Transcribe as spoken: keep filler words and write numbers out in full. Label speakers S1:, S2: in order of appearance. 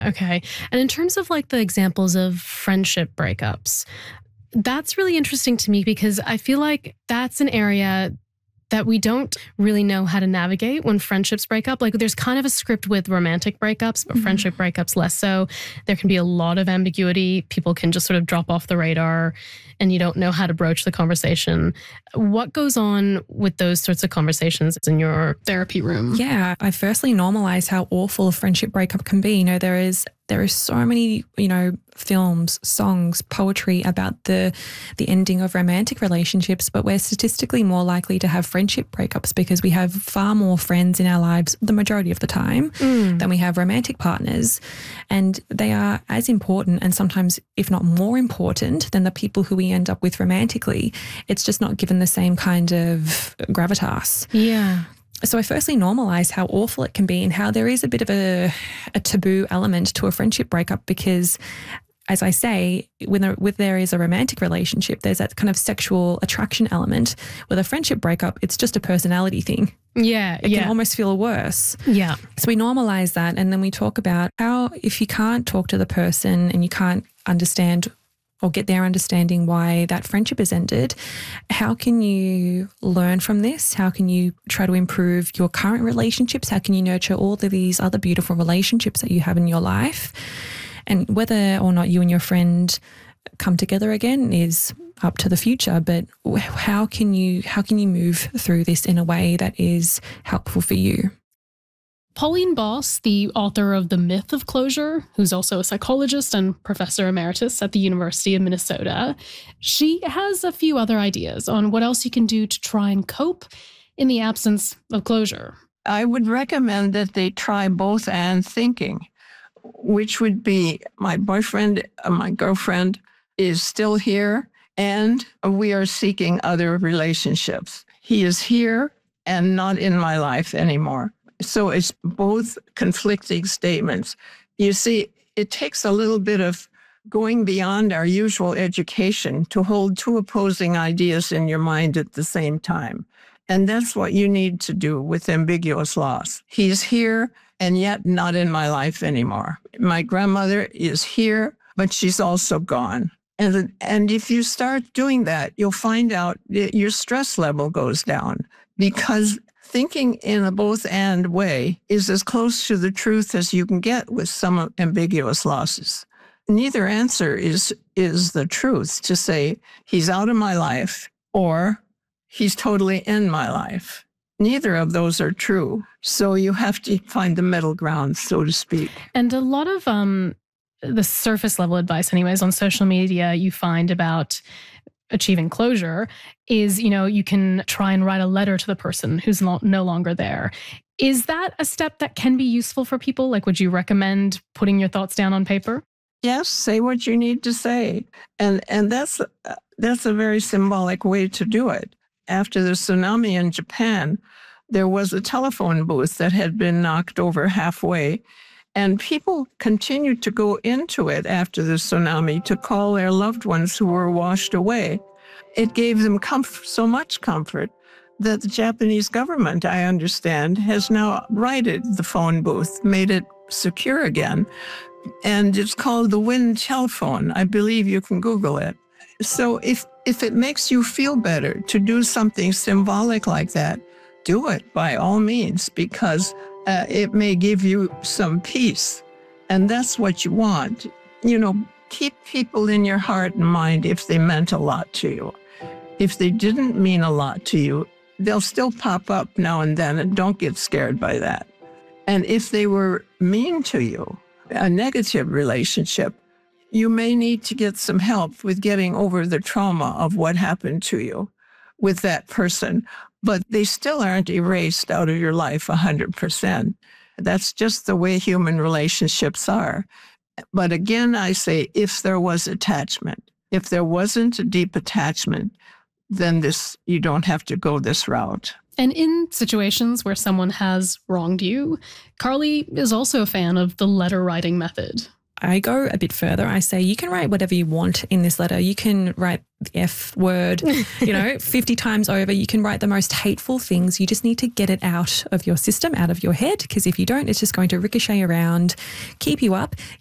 S1: Okay. And in terms of like the examples of friendship breakups, that's really interesting to me because I feel like that's an area that we don't really know how to navigate when friendships break up. Like there's kind of a script with romantic breakups, but mm-hmm. friendship breakups less so. There can be a lot of ambiguity. People can just sort of drop off the radar and you don't know how to broach the conversation. What goes on with those sorts of conversations in your therapy room?
S2: Yeah, I firstly normalize how awful a friendship breakup can be. You know, there is there is so many, you know, films, songs, poetry about the the ending of romantic relationships, but we're statistically more likely to have friendship breakups because we have far more friends in our lives the majority of the time mm. than we have romantic partners. And they are as important and sometimes, if not more important, than the people who we end up with romantically. It's just not given the same kind of gravitas.
S1: Yeah.
S2: So I firstly normalize how awful it can be and how there is a bit of a, a taboo element to a friendship breakup because, as I say, when there, when there is a romantic relationship, there's that kind of sexual attraction element. With a friendship breakup, it's just a personality thing.
S1: Yeah,
S2: It
S1: yeah.
S2: can almost feel worse.
S1: Yeah.
S2: So we normalize that and then we talk about how if you can't talk to the person and you can't understand or get their understanding why that friendship has ended, how can you learn from this? How can you try to improve your current relationships? How can you nurture all of these other beautiful relationships that you have in your life? And whether or not you and your friend come together again is up to the future, but how can you how can you move through this in a way that is helpful for you?
S1: Pauline Boss, the author of The Myth of Closure, who's also a psychologist and professor emeritus at the University of Minnesota, she has a few other ideas on what else you can do to try and cope in the absence of closure.
S3: I would recommend that they try both and thinking, which would be my boyfriend, uh, my girlfriend is still here, and we are seeking other relationships. He is here and not in my life anymore. So it's both conflicting statements. You see, it takes a little bit of going beyond our usual education to hold two opposing ideas in your mind at the same time. And that's what you need to do with ambiguous loss. He's here and yet not in my life anymore. My grandmother is here, but she's also gone. And, and if you start doing that, you'll find out that your stress level goes down because thinking in a both-and way is as close to the truth as you can get with some ambiguous losses. Neither answer is, is the truth to say he's out of my life or he's totally in my life. Neither of those are true. So you have to find the middle ground, so to speak.
S1: And a lot of um, the surface level advice anyways on social media you find about achieving closure is, you know, you can try and write a letter to the person who's no, no longer there. Is that a step that can be useful for people? Like, would you recommend putting your thoughts down on paper?
S3: Yes, say what you need to say. And and that's uh, that's a very symbolic way to do it. After the tsunami in Japan, there was a telephone booth that had been knocked over halfway. And people continued to go into it after the tsunami to call their loved ones who were washed away. It gave them comfort, so much comfort that the Japanese government, I understand, has now righted the phone booth, made it secure again. And it's called the Wind Telephone. I believe you can Google it. So if, if it makes you feel better to do something symbolic like that, do it by all means, because Uh, it may give you some peace, and that's what you want. You know, keep people in your heart and mind if they meant a lot to you. If they didn't mean a lot to you, they'll still pop up now and then, and don't get scared by that. And if they were mean to you, a negative relationship, you may need to get some help with getting over the trauma of what happened to you with that person. But they still aren't erased out of your life one hundred percent. That's just the way human relationships are. But again, I say, if there was attachment, if there wasn't a deep attachment, then this you don't have to go this route.
S1: And in situations where someone has wronged you, Carly is also a fan of the letter writing method.
S2: I go a bit further. I say, you can write whatever you want in this letter. You can write the F word, you know, fifty times over. You can write the most hateful things. You just need to get it out of your system, out of your head, because if you don't, it's just going to ricochet around, keep you up.